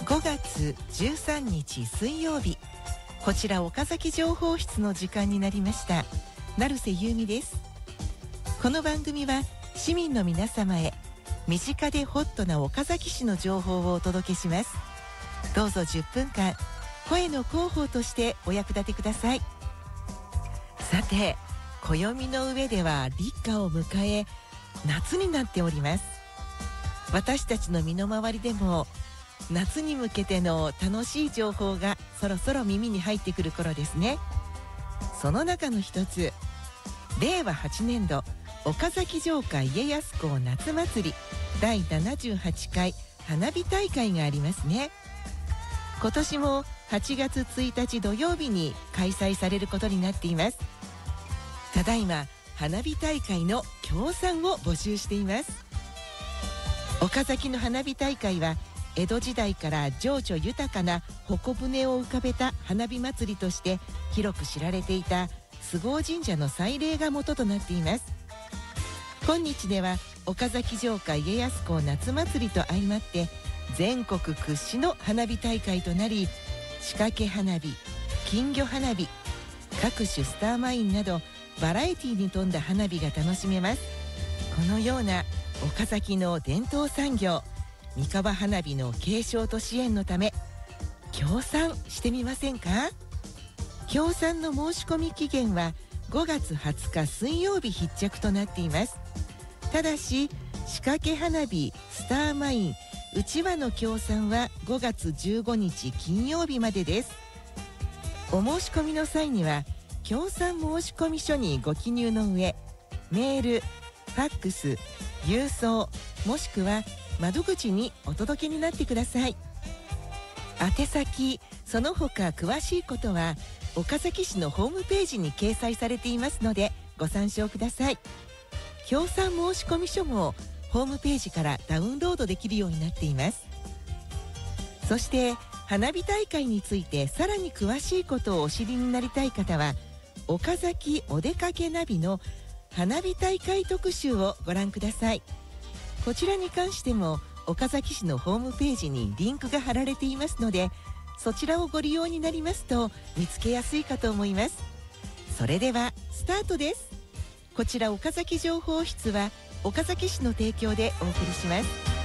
5月13日水曜日、こちら岡崎情報室の時間になりました。成瀬優美です。この番組は市民の皆様へ身近でホットな岡崎市の情報をお届けします。どうぞ10分間声の広報としてお役立てください。さて、暦の上では立夏を迎え夏になっております。私たちの身の回りでも夏に向けての楽しい情報がそろそろ耳に入ってくる頃ですね。その中の一つ、令和8年度岡崎城下家康公夏祭り第78回花火大会がありますね。今年も8月1日土曜日に開催されることになっています。ただいま花火大会の協賛を募集しています。岡崎の花火大会は江戸時代から情緒豊かな鉾舟を浮かべた花火祭りとして広く知られていた菅生神社の祭礼が元となっています。今日では岡崎城下家康公夏祭りと相まって全国屈指の花火大会となり、仕掛け花火、金魚花火、各種スターマインなどバラエティに富んだ花火が楽しめます。このような岡崎の伝統産業三河花火の継承と支援のため協賛してみませんか？協賛の申し込み期限は5月20日水曜日必着となっています。ただし仕掛け花火、スターマイン、うちわの協賛は5月15日金曜日までです。お申し込みの際には協賛申し込み書にご記入の上、メール、ファックス、郵送もしくは窓口にお届けになってください。宛先、その他詳しいことは岡崎市のホームページに掲載されていますのでご参照ください。協賛申し込み書もホームページからダウンロードできるようになっています。そして花火大会についてさらに詳しいことをお知りになりたい方は岡崎お出かけナビの花火大会特集をご覧ください。こちらに関しても岡崎市のホームページにリンクが貼られていますので、そちらをご利用になりますと見つけやすいかと思います。それではスタートです。こちら岡崎情報室は岡崎市の提供でお送りします。